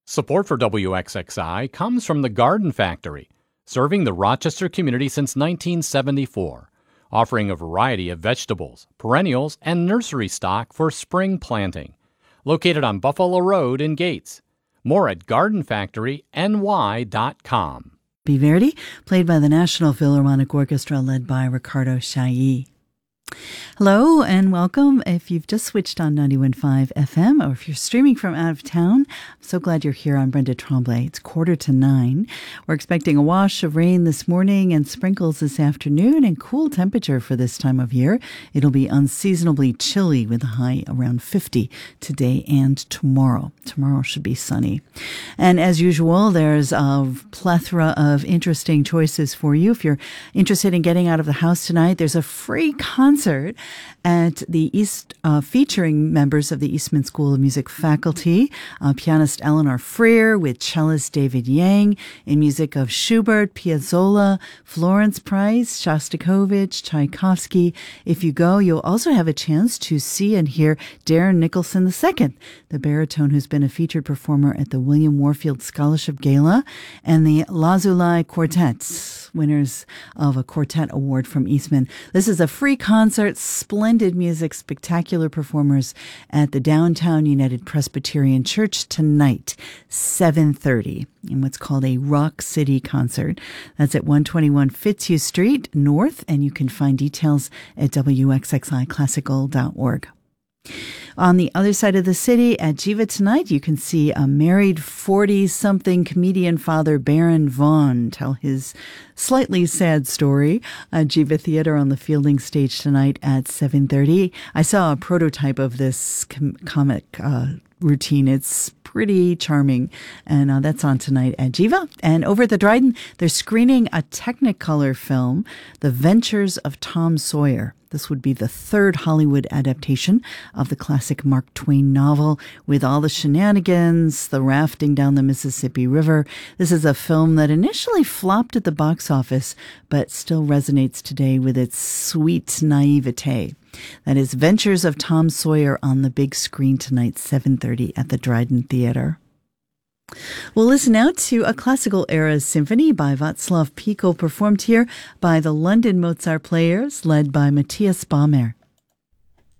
Support for WXXI comes from the Garden Factory, serving the Rochester community since 1974, offering a variety of vegetables, perennials, and nursery stock for spring planting. Located on Buffalo Road in Gates. More at gardenfactoryny.com. Vivaldi, played by the National Philharmonic Orchestra led by Riccardo Chailly. Hello and welcome. If you've just switched on 91.5 FM or if you're streaming from out of town, I'm so glad you're here. I'm Brenda Tremblay. It's 8:45. We're expecting a wash of rain this morning and sprinkles this afternoon and cool temperature for this time of year. It'll be unseasonably chilly with a high around 50 today and tomorrow. Tomorrow should be sunny. And as usual, there's a plethora of interesting choices for you. If you're interested in getting out of the house tonight, there's a free concert at the East, featuring members of the Eastman School of Music faculty, pianist Eleanor Freer with cellist David Yang, in music of Schubert, Piazzolla, Florence Price, Shostakovich, Tchaikovsky. If you go, you'll also have a chance to see and hear Darren Nicholson II, the baritone who's been a featured performer at the William Warfield Scholarship Gala, and the Lazuli Quartets, winners of a quartet award from Eastman. This is a free concert, splendid music, spectacular performers at the Downtown United Presbyterian Church tonight, 7:30, in what's called a Rock City concert. That's at 121 Fitzhugh Street North, and you can find details at wxxiclassical.org. On the other side of the city at Jiva tonight, you can see a married 40-something comedian father, Baron Vaughn, tell his slightly sad story at Jiva Theater on the Fielding stage tonight at 7:30. I saw a prototype of this comic routine. It's pretty charming, and that's on tonight at Jiva. And over at the Dryden, they're screening a Technicolor film, The Ventures of Tom Sawyer. This would be the third Hollywood adaptation of the classic Mark Twain novel, with all the shenanigans, the rafting down the Mississippi River. This is a film that initially flopped at the box office, but still resonates today with its sweet naivete. That is Ventures of Tom Sawyer on the big screen tonight, 7:30 at the Dryden Theater. We'll listen now to a classical era symphony by Václav Píko, performed here by the London Mozart Players, led by Matthias Baumer.